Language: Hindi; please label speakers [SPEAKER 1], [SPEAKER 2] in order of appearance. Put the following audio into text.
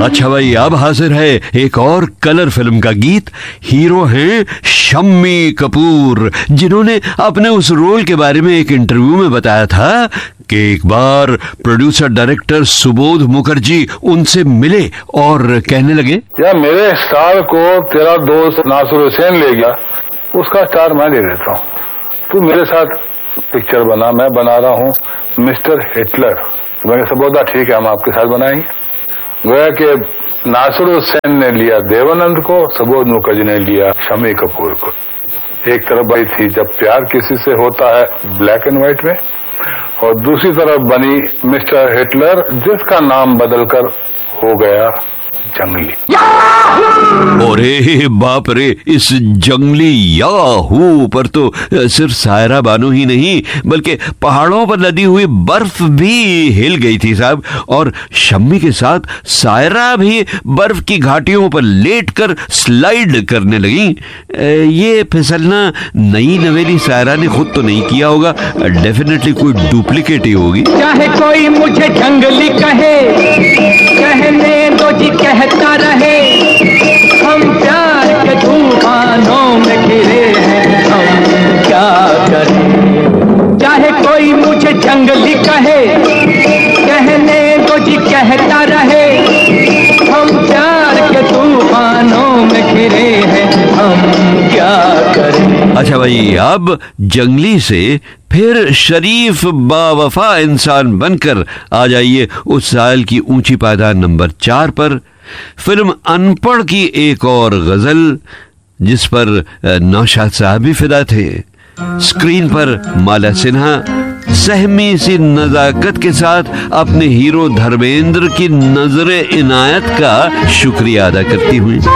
[SPEAKER 1] अच्छा भाई, अब हाजिर है एक और कलर फिल्म का गीत। हीरो हैं शम्मी कपूर, जिन्होंने अपने उस रोल के बारे में एक इंटरव्यू में बताया था कि एक बार प्रोड्यूसर डायरेक्टर सुबोध मुखर्जी उनसे मिले और कहने लगे,
[SPEAKER 2] या मेरे स्टार को तेरा दोस्त नासिर हुसैन ले गया, उसका स्टार मैं ले लेता हूँ, तू मेरे साथ पिक्चर बना। मैं बना रहा हूँ मिस्टर हिटलर। मैंने सबोधा ठीक है, हम आपके साथ बनाएंगे। गोया कि नासिर हुसैन ने लिया देवानंद को, सुबोध मुखर्जी ने लिया शम्मी कपूर को। एक तरफ भाई थी जब प्यार किसी से होता है ब्लैक एंड व्हाइट में, और दूसरी तरफ बनी मिस्टर हिटलर, जिसका नाम बदलकर हो गया जंगली।
[SPEAKER 1] अरे बाप रे, इस जंगली याहू पर तो सिर्फ सायरा बानो ही नहीं बल्कि पहाड़ों पर लदी हुई बर्फ भी हिल गई थी साहब। और शम्मी के साथ सायरा भी बर्फ की घाटियों पर लेटकर स्लाइड करने लगी। ये फिसलना नई नवेली सायरा ने खुद तो नहीं किया होगा, डेफिनेटली कोई डुप्लीकेट ही होगी।
[SPEAKER 3] चाहे कोई मुझे जंगली कहे, कहने दो जी कहता रहे, हम प्यार के तूफानों में घिरे हैं, हम क्या करें। चाहे कोई मुझे जंगली कहे, कहने दो जी कहता रहे, हम प्यार के तूफानों में घिरे हैं, हम क्या करें।
[SPEAKER 1] अच्छा भाई, अब जंगली से फिर शरीफ बावफा इंसान बनकर आ जाइए उस साल की ऊंची पायदान नंबर 4 पर। फिल्म अनपढ़ की एक और गजल, जिस पर नौशाद साहब भी फिदा थे। स्क्रीन पर माला सिन्हा सहमी सी नजाकत के साथ अपने हीरो धर्मेंद्र की नजरे इनायत का शुक्रिया अदा करती हुई।